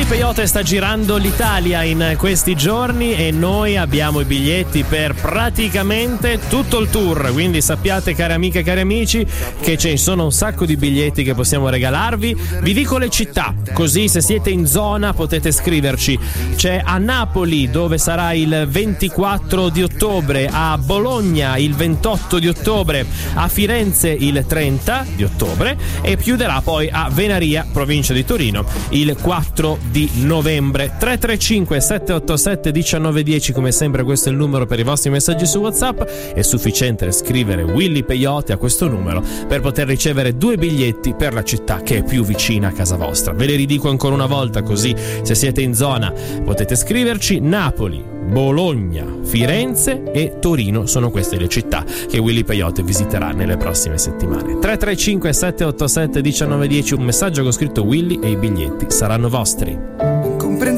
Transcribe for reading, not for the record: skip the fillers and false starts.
Peyote sta girando l'Italia in questi giorni e noi abbiamo i biglietti per praticamente tutto il tour, quindi sappiate, cari amiche e cari amici, che ci sono un sacco di biglietti che possiamo regalarvi. Vi dico le città, così se siete in zona potete scriverci. C'è a Napoli, dove sarà il 24 di ottobre, a Bologna il 28 di ottobre, a Firenze il 30 di ottobre e chiuderà poi a Venaria, provincia di Torino, il 4 di novembre. 335 787 1910, come sempre questo è il numero per i vostri messaggi su WhatsApp. È sufficiente scrivere Willy Peyote a questo numero per poter ricevere 2 biglietti per la città che è più vicina a casa vostra. Ve le ridico ancora una volta, così se siete in zona potete scriverci. Napoli, Bologna, Firenze e Torino sono queste le città che Willy Peyote visiterà nelle prossime settimane. 335 787 1910, un messaggio con scritto Willy e i biglietti saranno vostri.